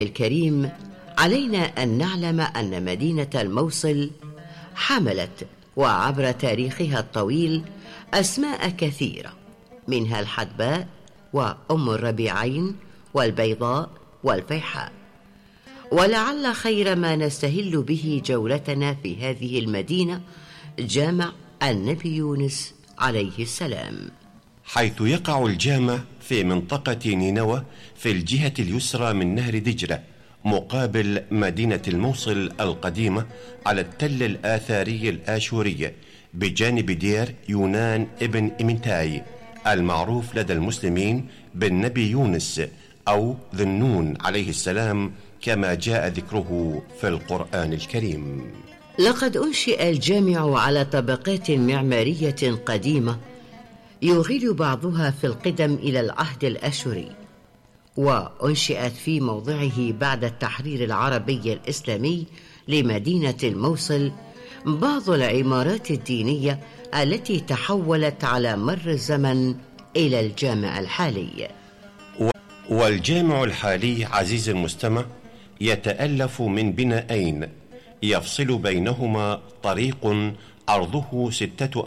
الكريم، علينا أن نعلم أن مدينة الموصل حملت وعبر تاريخها الطويل أسماء كثيرة، منها الحدباء وأم الربيعين والبيضاء والفيحاء. ولعل خير ما نستهل به جولتنا في هذه المدينة جامع النبي يونس عليه السلام، حيث يقع الجامع في منطقة نينوى في الجهة اليسرى من نهر دجلة، مقابل مدينة الموصل القديمة، على التل الآثاري الآشوري بجانب دير يونان ابن إمنتاي، المعروف لدى المسلمين بالنبي يونس أو ذي النون عليه السلام، كما جاء ذكره في القرآن الكريم. لقد أنشئ الجامع على طبقات معمارية قديمة يغيل بعضها في القدم إلى العهد الأشوري، وأنشئت في موضعه بعد التحرير العربي الإسلامي لمدينة الموصل بعض العمارات الدينية التي تحولت على مر الزمن إلى الجامع الحالي. والجامع الحالي عزيز المستمع يتألف من بنائين يفصل بينهما طريق عرضه 6